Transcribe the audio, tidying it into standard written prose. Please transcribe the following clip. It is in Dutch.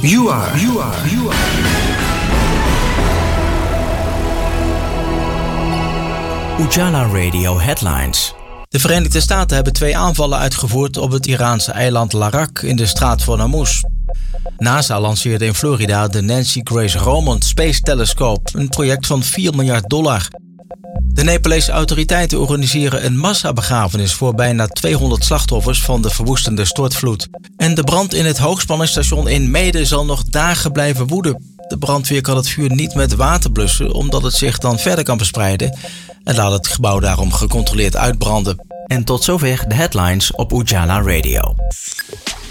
You are. Ujala Radio Headlines. De Verenigde Staten hebben 2 aanvallen uitgevoerd op het Iraanse eiland Larak in de straat van Hormuz. NASA lanceerde in Florida de Nancy Grace Roman Space Telescope, een project van $4 miljard. De Nepalese autoriteiten organiseren een massabegrafenis voor bijna 200 slachtoffers van de verwoestende stortvloed. En de brand in het hoogspanningsstation in Meeden zal nog dagen blijven woeden. De brandweer kan het vuur niet met water blussen, omdat het zich dan verder kan verspreiden en laat het gebouw daarom gecontroleerd uitbranden. En tot zover de headlines op Ujala Radio.